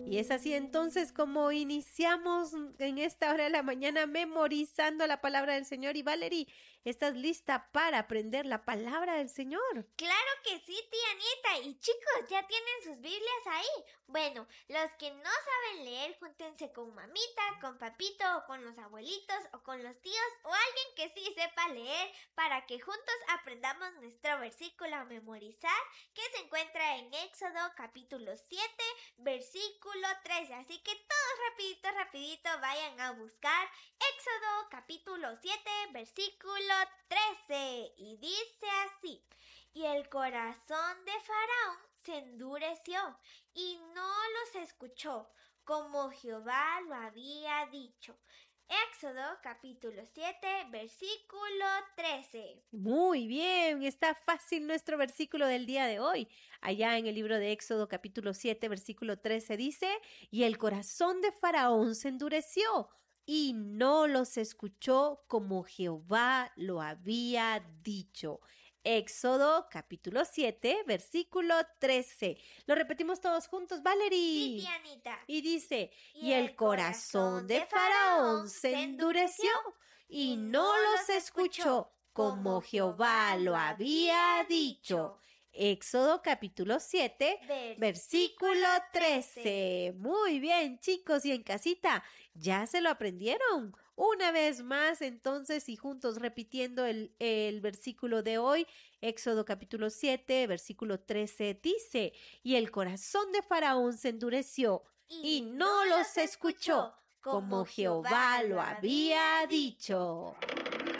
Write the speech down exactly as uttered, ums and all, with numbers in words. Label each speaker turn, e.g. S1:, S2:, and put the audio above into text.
S1: Y es así entonces como iniciamos en esta hora de la mañana memorizando la palabra del Señor. Y Valerie, ¿estás lista para aprender la palabra del Señor?
S2: Claro que sí, tía Anita. Y chicos, ¿ya tienen sus Biblias ahí? Bueno, los que no saben leer, júntense con mamita, con papito, o con los abuelitos, o con los tíos, o alguien que sí sepa leer, para que juntos aprendamos nuestro versículo a memorizar, que se encuentra en Éxodo capítulo siete, versículo trece. Así que todos rapidito, rapidito vayan a buscar Éxodo capítulo siete, versículo trece. Y dice así: y el corazón de Faraón se endureció y no los escuchó, como Jehová lo había dicho. Éxodo capítulo siete, versículo trece.
S1: Muy bien, está fácil nuestro versículo del día de hoy. Allá en el libro de Éxodo capítulo siete, versículo trece dice, y el corazón de Faraón se endureció y no los escuchó como Jehová lo había dicho. Éxodo capítulo siete, versículo trece. Lo repetimos todos juntos, Valerie.
S2: Sí, tía Anita.
S1: Y dice, y el corazón de Faraón se endureció y no los escuchó como Jehová lo había dicho. Éxodo capítulo siete, versículo trece. Muy bien, chicos, y en casita, ¿ya se lo aprendieron? Una vez más, entonces, y juntos repitiendo el, el versículo de hoy, Éxodo capítulo siete, versículo trece, dice, y el corazón de Faraón se endureció y, y no los escuchó como Jehová lo había dicho.